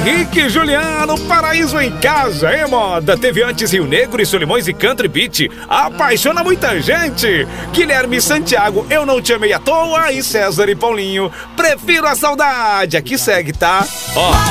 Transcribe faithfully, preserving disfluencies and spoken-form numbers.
Henrique e Juliano, Paraíso em Casa, é moda. Teve antes Rio Negro e Solimões e Country Beat. Apaixona muita gente. Guilherme Santiago, Eu Não Te Amei à Toa. E César e Paulinho, Prefiro a Saudade. Aqui segue, tá? Ó.